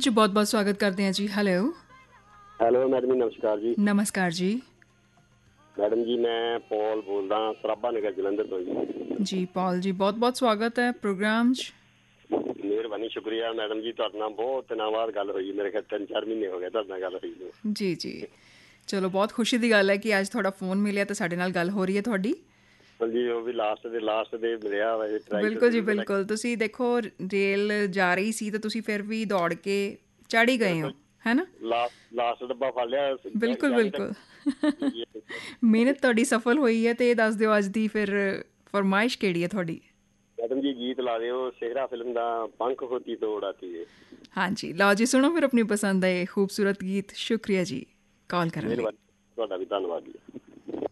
ਜੀ ਬਹੁਤ ਬਹੁਤ ਸਵਾਗਤ ਕਰਦੇ ਹਾਂ ਜੀ। ਹੈਲੋ ਹੈਲੋ ਮੈਡਮ ਜੀ, ਨਮਸਕਾਰ ਜੀ। ਨਮਸਕਾਰ ਜੀ। ਮੈਡਮ ਜੀ, ਮੈਂ ਪੌਲ ਬੋਲਦਾ, ਸਰਾਭਾ ਨਗਰ ਜਲੰਧਰ ਤੋਂ ਜੀ। ਜੀ ਪੌਲ ਜੀ, ਬਹੁਤ ਬਹੁਤ ਸਵਾਗਤ ਹੈ ਪ੍ਰੋਗਰਾਮ 'ਚ। ਮਿਹਰਬਾਨੀ, ਸ਼ੁਕਰੀਆ ਮੈਡਮ ਜੀ। ਤੁਹਾਡੇ ਨਾਲ ਬਹੁਤ ਦਿਨਾਂ ਬਾਅਦ ਗੱਲ ਹੋਈ, ਮੇਰੇ ਖਿਆਲ 3-4 ਮਹੀਨੇ ਹੋ ਗਏ ਤੁਹਾਡੇ ਨਾਲ ਗੱਲ ਹੋਈ ਨੂੰ। ਜੀ ਜੀ, ਚਲੋ ਬਹੁਤ ਖੁਸ਼ੀ ਦੀ ਗੱਲ ਹੈ ਕਿ ਅੱਜ ਤੁਹਾਡਾ ਫੋਨ ਮਿਲਿਆ ਅਤੇ ਸਾਡੇ ਨਾਲ ਗੱਲ ਹੋ ਰਹੀ ਹੈ ਤੁਹਾਡੀ। ਜੀ ਉਹ ਵੀ ਲਾਸਟ ਦੇ ਮਿਲਿਆ ਵਾ। ਬਿਲਕੁਲ ਜੀ ਬਿਲਕੁਲ। ਤੁਸੀਂ ਦੇਖੋ ਰੇਲ ਜਾ ਰਹੀ ਸੀ ਤਾਂ ਤੁਸੀਂ ਫਿਰ ਵੀ ਦੌੜ ਕੇ ਚੜ੍ਹ ਹੀ ਗਏ ਹੋ, ਹੈ ਨਾ। ਲਾਸਟ ਡੱਬਾ ਫੜ ਲਿਆ। ਬਿਲਕੁਲ ਬਿਲਕੁਲ। ਮਿਹਨਤ ਤੁਹਾਡੀ ਸਫਲ ਹੋਈ ਹੈ। ਅਤੇ ਇਹ ਦੱਸ ਦਿਓ ਅੱਜ ਦੀ ਫਿਰ ਫਰਮਾਇਸ਼ ਕਿਹੜੀ ਹੈ ਤੁਹਾਡੀ? ਮੈਡਮ ਜੀ ਗੀਤ ਲਾ ਦਿਓ ਸਿਹਰਾ ਫਿਲਮ ਦਾ, ਪੰਖ ਹੋਤੀ ਤੋੜ ਆਤੀ ਹੈ। ਹਾਂਜੀ ਲਓ ਜੀ, ਸੁਣੋ ਫਿਰ ਆਪਣੀ ਪਸੰਦ ਦਾ ਇਹ ਖੂਬਸੂਰਤ ਗੀਤ। ਸ਼ੁਕਰੀਆ ਜੀ ਕਾਲ ਕਰਨ ਲਈ। ਮਿਹਰਬਾਨੀ, ਤੁਹਾਡਾ ਵੀ ਧੰਨਵਾਦ ਜੀ।